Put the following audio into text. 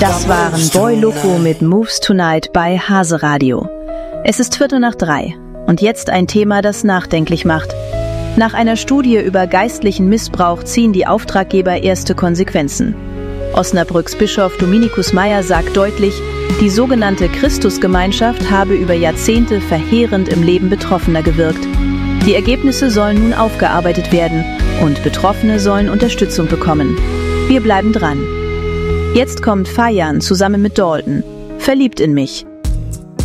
Das waren Boy Loco mit Moves Tonight bei Hase Radio. Es ist 2:45 und jetzt ein Thema, das nachdenklich macht. Nach einer Studie über geistlichen Missbrauch ziehen die Auftraggeber erste Konsequenzen. Osnabrücks Bischof Dominikus Meyer sagt deutlich, die sogenannte Christusgemeinschaft habe über Jahrzehnte verheerend im Leben Betroffener gewirkt. Die Ergebnisse sollen nun aufgearbeitet werden und Betroffene sollen Unterstützung bekommen. Wir bleiben dran. Jetzt kommt Fayan zusammen mit Dalton. Verliebt in mich.